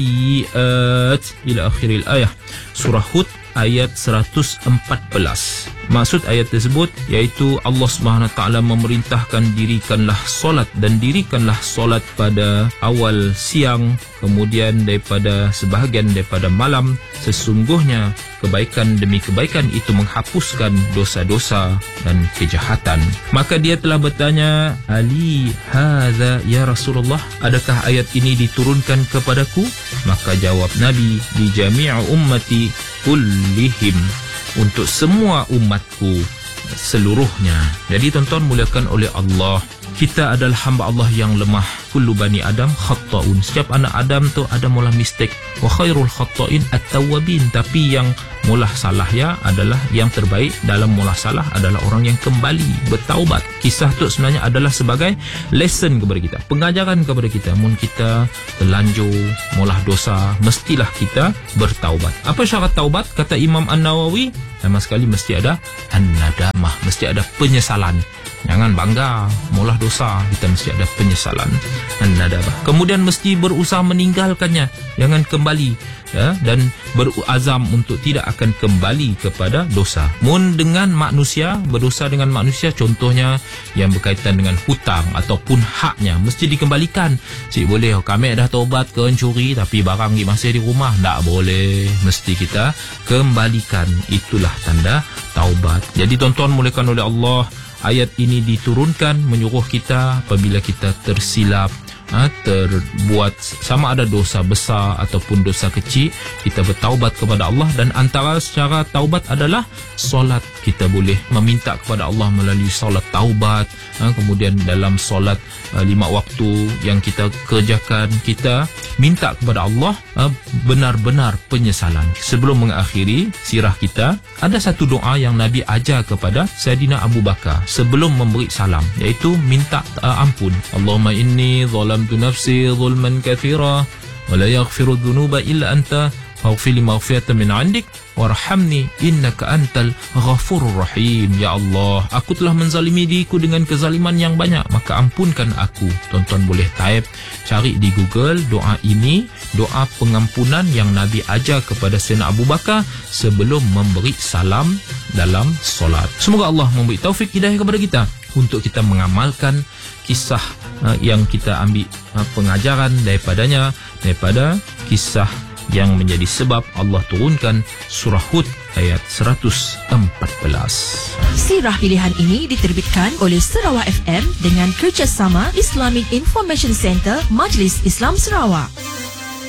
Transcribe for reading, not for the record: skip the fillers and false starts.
ila akhiril ayah. Surah Hud ayat 114. Maksud ayat tersebut iaitu Allah Subhanahu Wa Taala memerintahkan dirikanlah solat, dan dirikanlah solat pada awal siang, kemudian daripada sebahagian daripada malam. Sesungguhnya kebaikan demi kebaikan itu menghapuskan dosa-dosa dan kejahatan. Maka dia telah bertanya, Ali hadza ya Rasulullah, adakah ayat ini diturunkan kepadaku? Maka jawab Nabi, di jami'a ummati kullihim, untuk semua umatku seluruhnya. Jadi tuan-tuan muliakan oleh Allah, kita adalah hamba Allah yang lemah. Kullu bani Adam khatta'un. Setiap anak Adam tu ada mula mistake. Wa khairul khatta'in at-tawwabin. Tapi yang mula salah ya adalah yang terbaik dalam mula salah adalah orang yang kembali bertaubat. Kisah tu sebenarnya adalah sebagai lesson kepada kita, pengajaran kepada kita. Mun kita terlanjur mula dosa, mestilah kita bertaubat. Apa syarat taubat? Kata Imam An-Nawawi, sama sekali mesti ada an-nadamah, mesti ada penyesalan. Jangan bangga mula dosa, kita mesti ada penyesalan, an-nadamah. Kemudian mesti berusaha meninggalkannya, jangan kembali, ya, dan berazam untuk tidak akan kembali kepada dosa. Mun dengan manusia, berdosa dengan manusia, contohnya yang berkaitan dengan hutang ataupun haknya, mesti dikembalikan. Cik boleh, kami dah taubat ke curi tapi barang masih di rumah, tak boleh, mesti kita kembalikan. Itulah tanda taubat. Jadi tuan-tuan muliakan oleh Allah, ayat ini diturunkan menyuruh kita apabila kita tersilap, terbuat sama ada dosa besar ataupun dosa kecil, kita bertaubat kepada Allah. Dan antara cara taubat adalah solat. Kita boleh meminta kepada Allah melalui solat taubat. Kemudian dalam solat 5 waktu yang kita kerjakan, kita minta kepada Allah benar-benar penyesalan. Sebelum mengakhiri sirah kita, ada satu doa yang Nabi ajar kepada Sayyidina Abu Bakar sebelum memberi salam, iaitu minta ampun. Allahumma inni zalamtu nafsi zulman kathira wa la yaghfiru dhunuba illa anta faghfir li maghfiratan min 'indik warhamni innaka antal ghafurur rahim. Ya Allah, aku telah menzalimi diriku dengan kezaliman yang banyak, maka ampunkan aku. Tuan-tuan boleh type, cari di Google doa ini, doa pengampunan yang Nabi ajar kepada Sayyidina Abu Bakar sebelum memberi salam dalam solat. Semoga Allah memberi taufik hidayah kepada kita untuk kita mengamalkan kisah yang kita ambil pengajaran daripadanya, daripada kisah yang menjadi sebab Allah turunkan surah Hud ayat 114. Sirah pilihan ini diterbitkan oleh Sarawak FM dengan kerjasama Islamic Information Center Majlis Islam Sarawak.